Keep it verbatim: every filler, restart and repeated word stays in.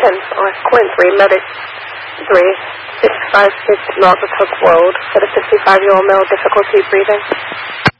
ten, or Coin three, Medic three, six five six North of Hook Road, for the fifty-five-year-old male, difficulty breathing.